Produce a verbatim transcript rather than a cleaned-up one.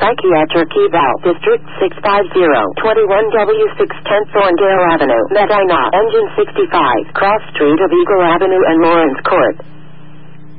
Psychiatric Eval, District six five zero, twenty-one W six ten Thorndale Avenue, Medina, Engine sixty-five, Cross Street of Eagle Avenue and Lawrence Court.